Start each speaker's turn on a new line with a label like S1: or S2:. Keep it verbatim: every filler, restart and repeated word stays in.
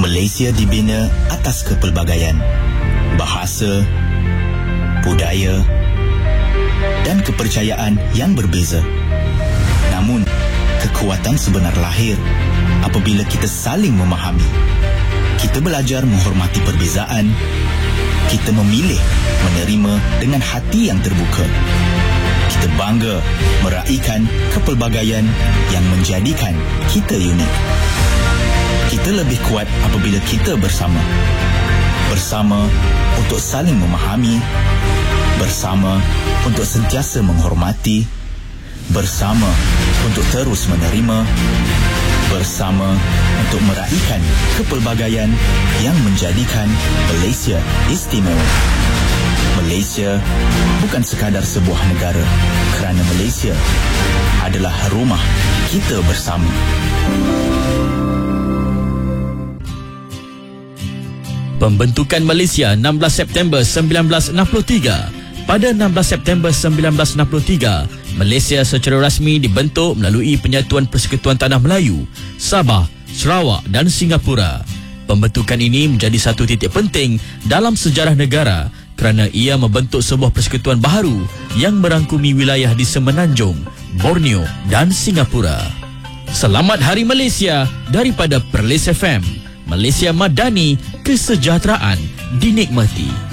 S1: Malaysia dibina atas kepelbagaian bahasa, budaya dan kepercayaan yang berbeza. Namun, kekuatan sebenar lahir apabila kita saling memahami. Kita belajar menghormati perbezaan. Kita memilih menerima dengan hati yang terbuka. Kita bangga meraihkan kepelbagaian yang menjadikan kita unik. Kita lebih kuat apabila kita bersama. Bersama untuk saling memahami. Bersama untuk sentiasa menghormati. Bersama untuk terus menerima. Bersama untuk meraihkan kepelbagaian yang menjadikan Malaysia istimewa. Malaysia bukan sekadar sebuah negara, kerana Malaysia adalah rumah kita bersama.
S2: Pembentukan Malaysia enam belas September sembilan belas enam puluh tiga. Pada enam belas September sembilan belas enam puluh tiga, Malaysia secara rasmi dibentuk melalui Penyatuan Persekutuan Tanah Melayu, Sabah, Sarawak dan Singapura. Pembentukan ini menjadi satu titik penting dalam sejarah negara kerana ia membentuk sebuah persekutuan baharu yang merangkumi wilayah di Semenanjung, Borneo dan Singapura. Selamat Hari Malaysia daripada Perlis F M. Malaysia Madani, kesejahteraan dinikmati.